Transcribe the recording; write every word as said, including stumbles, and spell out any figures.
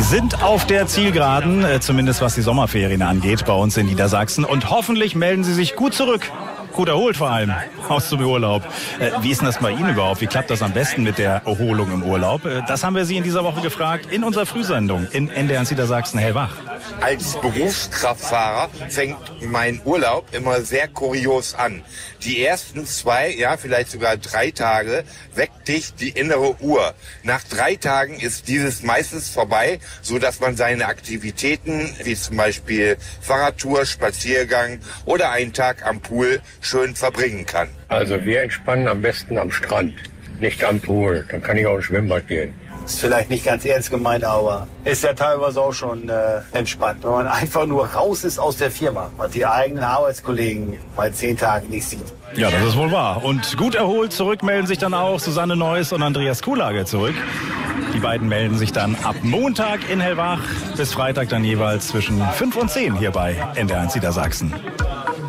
sind auf der Zielgeraden, äh, zumindest was die Sommerferien angeht, bei uns in Niedersachsen. Und hoffentlich melden Sie sich gut zurück. Gut erholt vor allem, aus dem Urlaub. Äh, wie ist denn das bei Ihnen überhaupt? Wie klappt das am besten mit der Erholung im Urlaub? Äh, das haben wir Sie in dieser Woche gefragt in unserer Frühsendung in N D R Niedersachsen hellwach. Als Berufskraftfahrer fängt mein Urlaub immer sehr kurios an. Die ersten zwei, ja vielleicht sogar drei Tage weckt dich die innere Uhr. Nach drei Tagen ist dieses meistens vorbei, so dass man seine Aktivitäten, wie zum Beispiel Fahrradtour, Spaziergang oder einen Tag am Pool schön verbringen kann. Also wir entspannen am besten am Strand, nicht am Pool. Dann kann ich auch ins Schwimmbad gehen. Ist vielleicht nicht ganz ernst gemeint, aber ist ja teilweise auch schon äh, entspannt, wenn man einfach nur raus ist aus der Firma und die eigenen Arbeitskollegen mal zehn Tage nicht sieht. Ja, das ist wohl wahr. Und gut erholt zurück melden sich dann auch Susanne Neuss und Andreas Kuhlage zurück. Die beiden melden sich dann ab Montag in Hellwach bis Freitag dann jeweils zwischen fünf und zehn hier bei N D R eins Niedersachsen.